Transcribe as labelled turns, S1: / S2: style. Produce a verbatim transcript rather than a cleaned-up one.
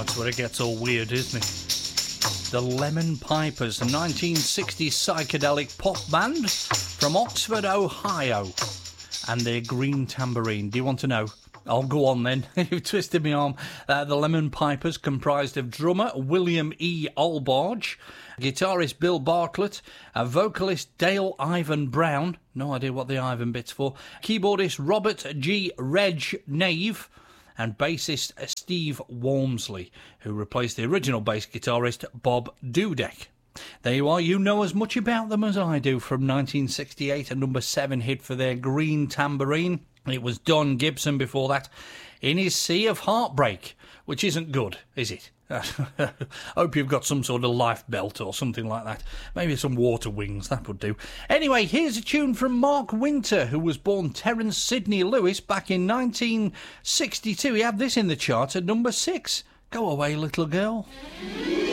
S1: That's where it gets all weird, isn't it? The Lemon Pipers, a nineteen sixties psychedelic pop band from Oxford, Ohio, and their Green Tambourine. Do you want to know? I'll go on then. You've twisted my arm. Uh, the Lemon Pipers, comprised of drummer William E. Albarge, guitarist Bill Bartlett, a vocalist Dale Ivan Brown, no idea what the Ivan bit's for, keyboardist Robert G. Reg Nave, and bassist Steve Walmsley, who replaced the original bass guitarist Bob Dudek. There you are. You know as much about them as I do. From nineteen sixty-eight, a number seven hit for their Green Tambourine. It was Don Gibson before that, In His Sea of Heartbreak, which isn't good, is it? Hope you've got some sort of life belt or something like that. Maybe some water wings, that would do. Anyway, here's a tune from Mark Winter, who was born Terence Sidney Lewis back in nineteen sixty-two. He had this in the chart at number six. Go away, little girl.